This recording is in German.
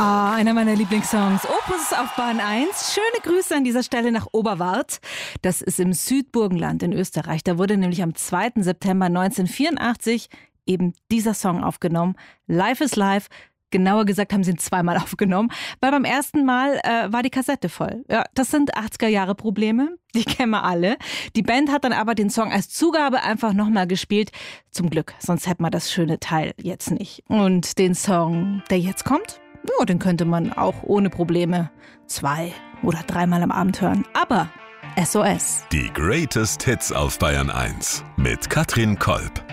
Einer meiner Lieblingssongs. Opus auf Bahn 1. Schöne Grüße an dieser Stelle nach Oberwart. Das ist im Südburgenland in Österreich. Da wurde nämlich am 2. September 1984 eben dieser Song aufgenommen. Life is Life. Genauer gesagt haben sie ihn zweimal aufgenommen, weil beim ersten Mal war die Kassette voll. Ja, das sind 80er-Jahre-Probleme, die kennen wir alle. Die Band hat dann aber den Song als Zugabe einfach nochmal gespielt. Zum Glück, sonst hätte man das schöne Teil jetzt nicht. Und den Song, der jetzt kommt, ja, den könnte man auch ohne Probleme 2- oder 3-mal am Abend hören. Aber SOS. Die Greatest Hits auf Bayern 1 mit Katrin Kolb.